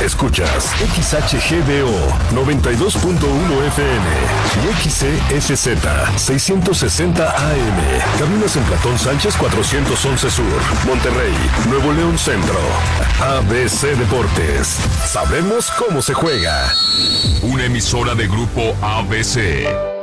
Escuchas XHGDO 92.1 FM y XCSZ 660 AM. Caminos en Platón Sánchez 411 Sur, Monterrey, Nuevo León Centro. ABC Deportes. Sabemos cómo se juega. Una emisora de Grupo ABC.